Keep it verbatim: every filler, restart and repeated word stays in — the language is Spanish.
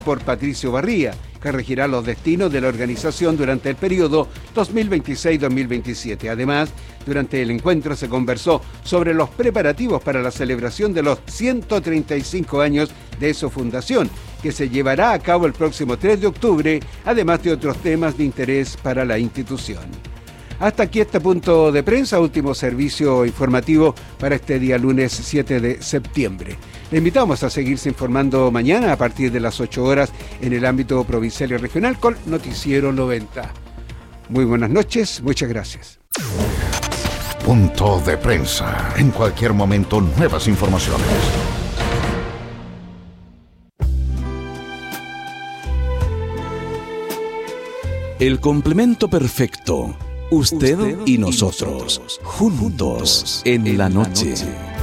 por Patricio Barría, que regirá los destinos de la organización durante el periodo dos mil veintiséis a dos mil veintisiete. Además, durante el encuentro se conversó sobre los preparativos para la celebración de los ciento treinta y cinco años de su fundación, que se llevará a cabo el próximo tres de octubre, además de otros temas de interés para la institución. Hasta aquí este punto de prensa, último servicio informativo para este día lunes siete de septiembre. Le invitamos a seguirse informando mañana a partir de las ocho horas en el ámbito provincial y regional con Noticiero noventa. Muy buenas noches, muchas gracias. Punto de prensa. En cualquier momento, nuevas informaciones. El complemento perfecto. Usted, Usted y nosotros, y nosotros juntos en la noche.